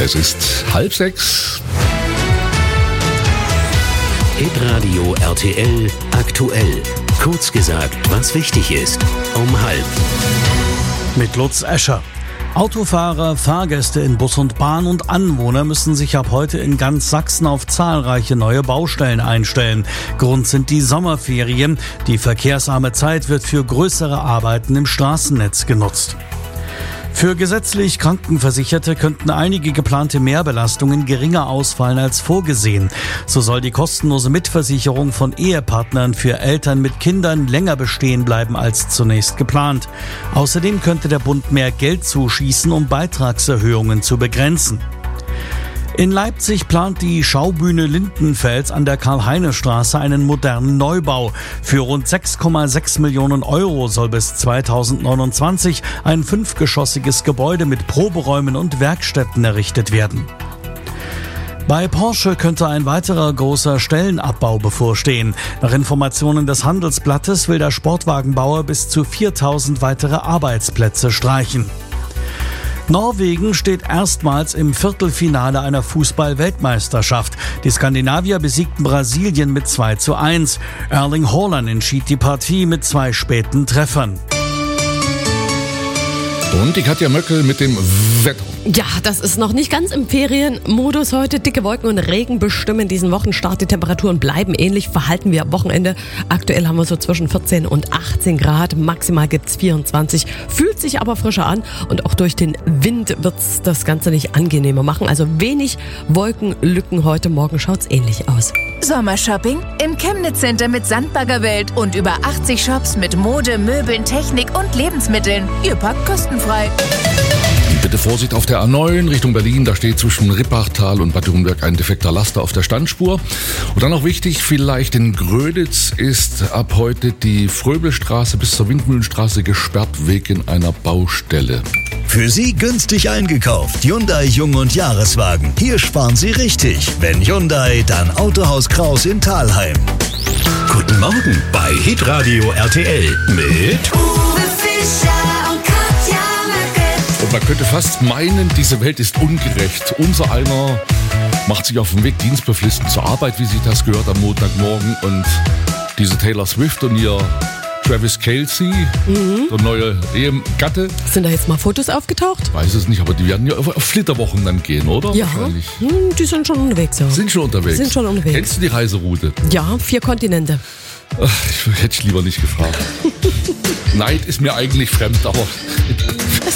Es ist 5:30. Hitradio RTL aktuell. Kurz gesagt, was wichtig ist. Um 5:30. Mit Lutz Escher. Autofahrer, Fahrgäste in Bus und Bahn und Anwohner müssen sich ab heute in ganz Sachsen auf zahlreiche neue Baustellen einstellen. Grund sind die Sommerferien. Die verkehrsarme Zeit wird für größere Arbeiten im Straßennetz genutzt. Für gesetzlich Krankenversicherte könnten einige geplante Mehrbelastungen geringer ausfallen als vorgesehen. So soll die kostenlose Mitversicherung von Ehepartnern für Eltern mit Kindern länger bestehen bleiben als zunächst geplant. Außerdem könnte der Bund mehr Geld zuschießen, um Beitragserhöhungen zu begrenzen. In Leipzig plant die Schaubühne Lindenfels an der Karl-Heine-Straße einen modernen Neubau. Für rund 6,6 Millionen Euro soll bis 2029 ein 5-geschossiges Gebäude mit Proberäumen und Werkstätten errichtet werden. Bei Porsche könnte ein weiterer großer Stellenabbau bevorstehen. Nach Informationen des Handelsblattes will der Sportwagenbauer bis zu 4.000 weitere Arbeitsplätze streichen. Norwegen steht erstmals im Viertelfinale einer Fußball-Weltmeisterschaft. Die Skandinavier besiegten Brasilien mit 2:1. Erling Haaland entschied die Partie mit 2 späten Treffern. Und die Katja Möckel mit dem Wetter. Ja, das ist noch nicht ganz im Ferienmodus heute. Dicke Wolken und Regen bestimmen diesen Wochenstart. Die Temperaturen bleiben ähnlich, verhalten wir am Wochenende. Aktuell haben wir so zwischen 14 und 18 Grad. Maximal gibt's 24. Fühlt sich aber frischer an. Und auch durch den Wind wird's das Ganze nicht angenehmer machen. Also wenig Wolkenlücken heute. Morgen schaut's ähnlich aus. Sommershopping im Chemnitz Center mit Sandbaggerwelt und über 80 Shops mit Mode, Möbeln, Technik und Lebensmitteln. Ihr packt kostenfrei. Bitte Vorsicht auf der A9 Richtung Berlin. Da steht zwischen Rippachtal und Bad Dürrenberg ein defekter Laster auf der Standspur. Und dann noch wichtig, vielleicht in Gröditz ist ab heute die Fröbelstraße bis zur Windmühlenstraße gesperrt wegen einer Baustelle. Für Sie günstig eingekauft. Hyundai Jung- und Jahreswagen. Hier sparen Sie richtig. Wenn Hyundai, dann Autohaus Kraus in Thalheim. Guten Morgen bei Hitradio RTL mit Uwe Fischer und Katja Möckel. Und man könnte fast meinen, diese Welt ist ungerecht. Unser einer macht sich auf den Weg dienstbeflissen zur Arbeit, wie sich das gehört am Montagmorgen. Und diese Taylor Swift und ihr Travis Kelce, der neue Ehegatte. Sind da jetzt mal Fotos aufgetaucht? Weiß es nicht, aber die werden ja auf Flitterwochen dann gehen, oder? Ja, Wahrscheinlich. Die sind schon unterwegs. Ja. Sind schon unterwegs? Sind schon unterwegs. Kennst du die Reiseroute? Ja, 4 Kontinente. Ach, hätte ich lieber nicht gefragt. Neid ist mir eigentlich fremd, aber